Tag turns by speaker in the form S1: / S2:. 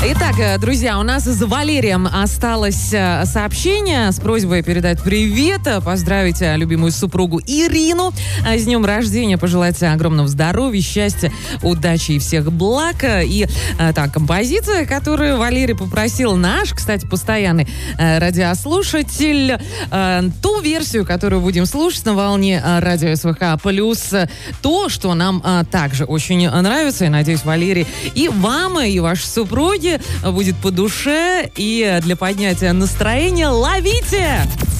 S1: Итак, друзья, у нас с Валерием осталось сообщение с просьбой передать привет, поздравить любимую супругу Ирину с днем рождения, пожелать огромного здоровья, счастья, удачи и всех благ. И так, композиция, которую Валерий попросил, наш, кстати, постоянный радиослушатель, ту версию, которую будем слушать на волне радио СВХ, плюс то, что нам также очень нравится, и, надеюсь, Валерий, и вам, и вашей супруге будет по душе, и для поднятия настроения ловите!